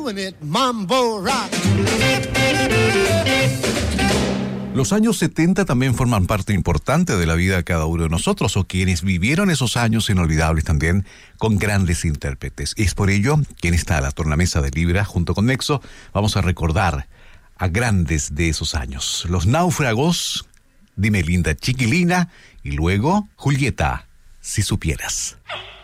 Mambo rock. Los años 70 también forman parte importante de la vida de cada uno de nosotros, o quienes vivieron esos años inolvidables también con grandes intérpretes. Y es por ello que en esta La Tornamesa de Libra, junto con Nexo, vamos a recordar a grandes de esos años. Los Náufragos, Dime Linda Chiquilina, y luego Julieta, Si Supieras.